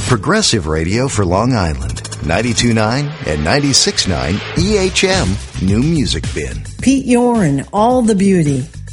Progressive Radio for Long Island. 92.9 and 96.9 EHM New Music Bin. Pete Yoren, All the Beauty.